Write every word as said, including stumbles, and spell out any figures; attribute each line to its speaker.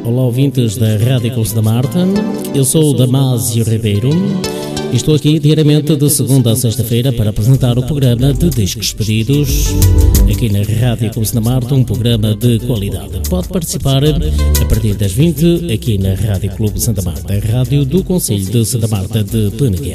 Speaker 1: olá ouvintes da Rádio Clube Santa Marta. Eu sou o Damásio Ribeiro e estou aqui diariamente de segunda a sexta-feira para apresentar o programa de Discos Pedidos aqui na Rádio Clube Santa Marta, um programa de qualidade. Pode participar a partir das vinte aqui na Rádio Clube Santa Marta, a rádio do Concelho de Santa Marta de Peneguer.